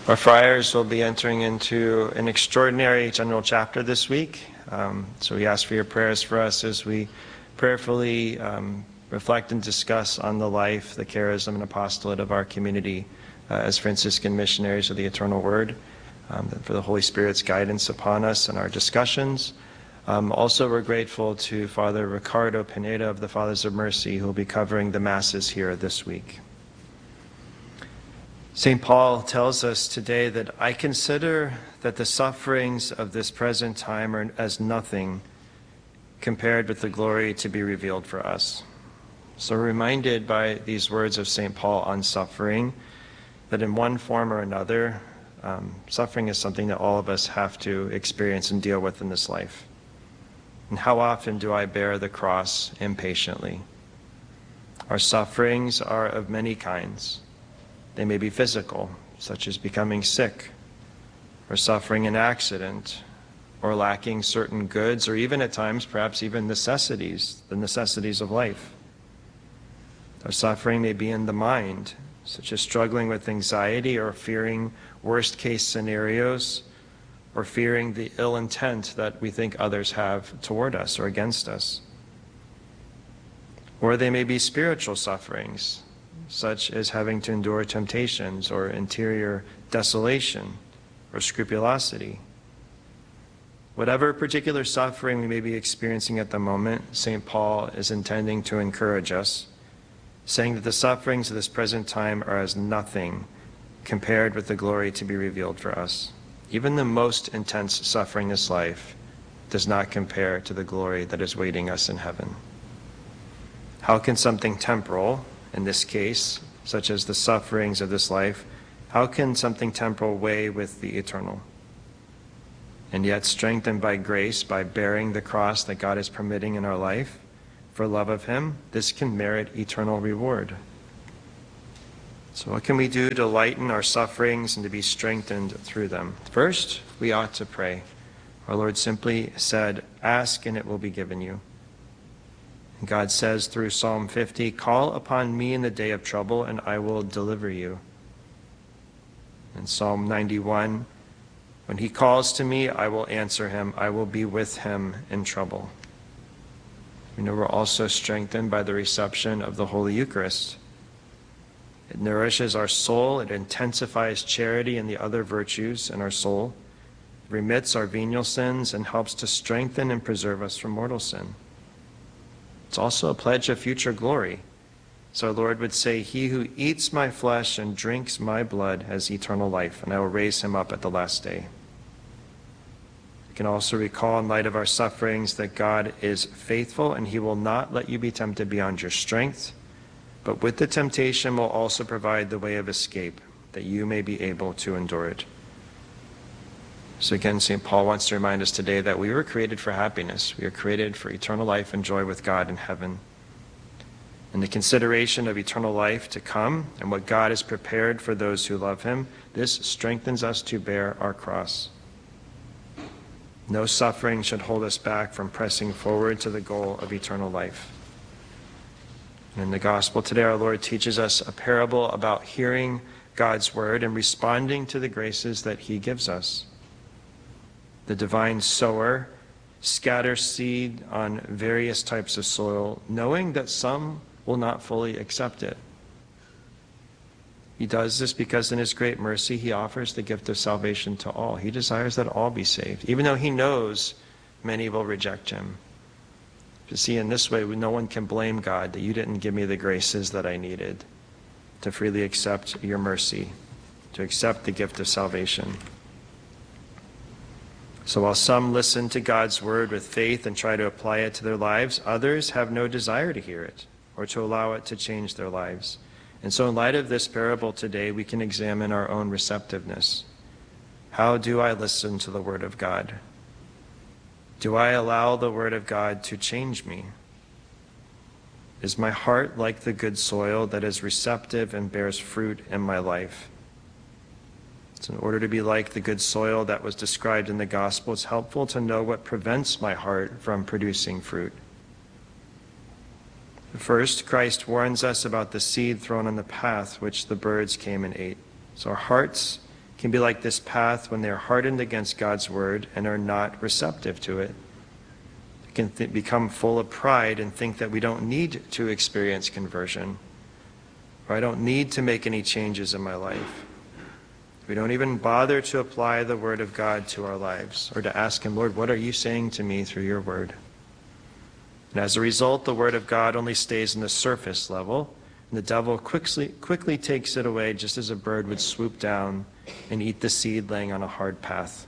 Our friars will be entering into an extraordinary general chapter this week. So we ask for your prayers for us as we prayerfully reflect and discuss on the life, the charism, and apostolate of our community as Franciscan missionaries of the Eternal Word, for the Holy Spirit's guidance upon us in our discussions. Also, we're grateful to Father Ricardo Pineda of the Fathers of Mercy, who will be covering the Masses here this week. St. Paul tells us today that I consider that the sufferings of this present time are as nothing compared with the glory to be revealed for us. So we're reminded by these words of St. Paul on suffering that in one form or another, suffering is something that all of us have to experience and deal with in this life. And how often do I bear the cross impatiently? Our sufferings are of many kinds. They may be physical, such as becoming sick, or suffering an accident, or lacking certain goods, or even at times, perhaps even necessities, the necessities of life. Our suffering may be in the mind, such as struggling with anxiety or fearing worst-case scenarios, or fearing the ill intent that we think others have toward us or against us. Or they may be spiritual sufferings, such as having to endure temptations or interior desolation or scrupulosity. Whatever particular suffering we may be experiencing at the moment, St. Paul is intending to encourage us, saying that the sufferings of this present time are as nothing compared with the glory to be revealed for us. Even the most intense suffering in this life does not compare to the glory that is waiting us in heaven. How can something temporal, in this case, such as the sufferings of this life, how can something temporal weigh with the eternal? And yet, strengthened by grace, by bearing the cross that God is permitting in our life, for love of Him, this can merit eternal reward. So what can we do to lighten our sufferings and to be strengthened through them? First, we ought to pray. Our Lord simply said, "Ask and it will be given you." And God says through Psalm 50, "Call upon me in the day of trouble, and I will deliver you." In Psalm 91, "When he calls to me, I will answer him. I will be with him in trouble." We know we're also strengthened by the reception of the Holy Eucharist. It nourishes our soul. It intensifies charity and the other virtues in our soul. It remits our venial sins and helps to strengthen and preserve us from mortal sin. It's also a pledge of future glory. So our Lord would say, "He who eats my flesh and drinks my blood has eternal life, and I will raise him up at the last day." We can also recall in light of our sufferings that God is faithful and He will not let you be tempted beyond your strength, but with the temptation will also provide the way of escape, that you may be able to endure it. So again, St. Paul wants to remind us today that we were created for happiness. We are created for eternal life and joy with God in heaven. In the consideration of eternal life to come and what God has prepared for those who love Him, this strengthens us to bear our cross. No suffering should hold us back from pressing forward to the goal of eternal life. And in the Gospel today, our Lord teaches us a parable about hearing God's word and responding to the graces that He gives us. The divine sower scatters seed on various types of soil, knowing that some will not fully accept it. He does this because in His great mercy, He offers the gift of salvation to all. He desires that all be saved, even though He knows many will reject Him. You see, in this way, no one can blame God that you didn't give me the graces that I needed to freely accept your mercy, to accept the gift of salvation. So while some listen to God's word with faith and try to apply it to their lives, others have no desire to hear it or to allow it to change their lives. And so in light of this parable today, we can examine our own receptiveness. How do I listen to the word of God? Do I allow the word of God to change me? Is my heart like the good soil that is receptive and bears fruit in my life? So in order to be like the good soil that was described in the gospel, it's helpful to know what prevents my heart from producing fruit. First, Christ warns us about the seed thrown on the path which the birds came and ate. So our hearts can be like this path when they are hardened against God's word and are not receptive to it. They can become full of pride and think that we don't need to experience conversion, or I don't need to make any changes in my life. We don't even bother to apply the word of God to our lives or to ask him, Lord, what are you saying to me through your word? And as a result, the word of God only stays on the surface level, and the devil quickly takes it away just as a bird would swoop down and eat the seed laying on a hard path.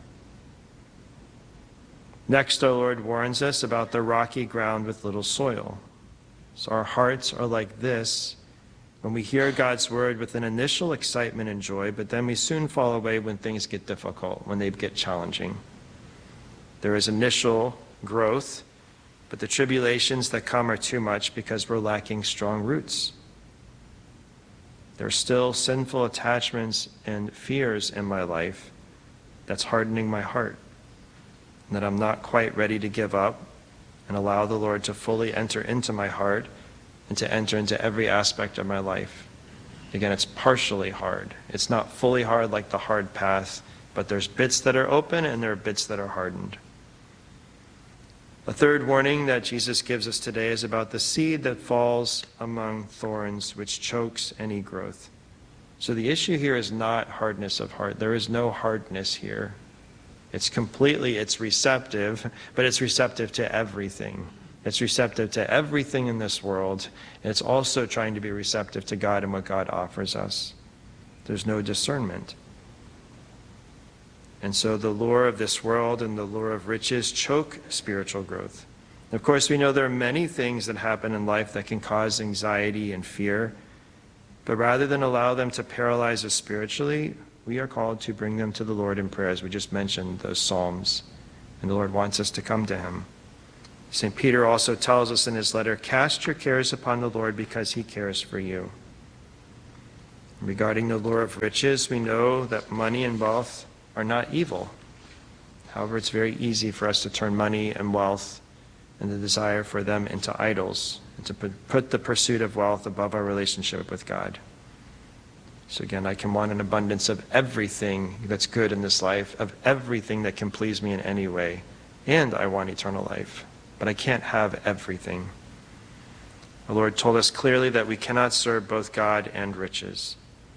Next, our Lord warns us about the rocky ground with little soil. So our hearts are like this when we hear God's word with an initial excitement and joy, but then we soon fall away when things get difficult, when they get challenging. There is initial growth, but the tribulations that come are too much because we're lacking strong roots. There are still sinful attachments and fears in my life that's hardening my heart, and that I'm not quite ready to give up and allow the Lord to fully enter into my heart and to enter into every aspect of my life. Again, it's partially hard. It's not fully hard like the hard path, but there's bits that are open and there are bits that are hardened. A third warning that Jesus gives us today is about the seed that falls among thorns, which chokes any growth. So the issue here is not hardness of heart. There is no hardness here. It's receptive, but it's receptive to everything. It's receptive to everything in this world. And it's also trying to be receptive to God and what God offers us. There's no discernment. And so the lure of this world and the lure of riches choke spiritual growth. And of course, we know there are many things that happen in life that can cause anxiety and fear. But rather than allow them to paralyze us spiritually, we are called to bring them to the Lord in prayer, as we just mentioned, those Psalms. And the Lord wants us to come to him. St. Peter also tells us in his letter, cast your cares upon the Lord because he cares for you. Regarding the lure of riches, we know that money and wealth are not evil. However, it's very easy for us to turn money and wealth and the desire for them into idols and to put the pursuit of wealth above our relationship with God. So again, I can want an abundance of everything that's good in this life, of everything that can please me in any way, and I want eternal life. But I can't have everything. The Lord told us clearly that we cannot serve both God and riches.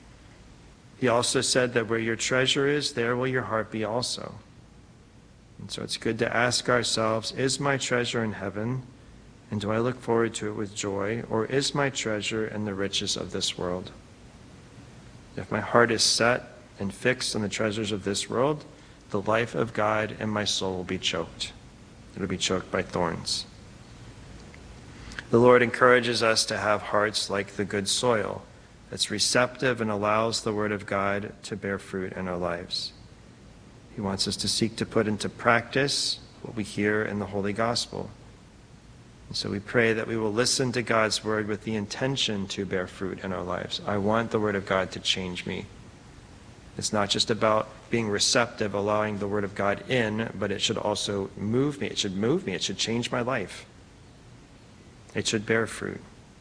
He also said that where your treasure is, there will your heart be also. And so it's good to ask ourselves, is my treasure in heaven? And do I look forward to it with joy? Or is my treasure in the riches of this world? If my heart is set and fixed on the treasures of this world, the life of God and my soul will be choked. It'll be choked by thorns. The Lord encourages us to have hearts like the good soil that's receptive and allows the Word of God to bear fruit in our lives. He wants us to seek to put into practice what we hear in the Holy Gospel. And so we pray that we will listen to God's Word with the intention to bear fruit in our lives. I want the Word of God to change me. It's not just about being receptive, allowing the Word of God in, but it should also move me. It should move me. It should change my life. It should bear fruit.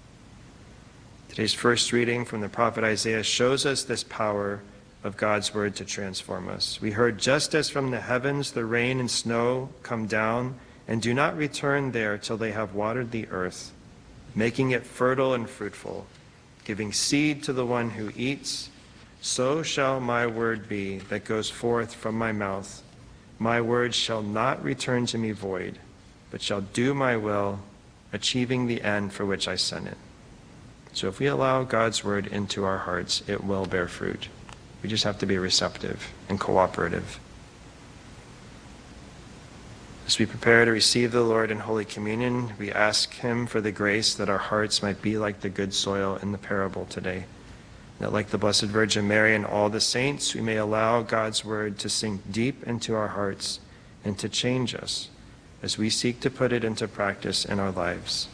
Today's first reading from the prophet Isaiah shows us this power of God's Word to transform us. We heard, just as from the heavens the rain and snow come down and do not return there till they have watered the earth, making it fertile and fruitful, giving seed to the one who eats, so shall my word be that goes forth from my mouth. My word shall not return to me void, but shall do my will, achieving the end for which I sent it. So if we allow God's word into our hearts, it will bear fruit. We just have to be receptive and cooperative. As we prepare to receive the Lord in Holy Communion, we ask him for the grace that our hearts might be like the good soil in the parable today. That like the Blessed Virgin Mary and all the saints, we may allow God's word to sink deep into our hearts and to change us as we seek to put it into practice in our lives.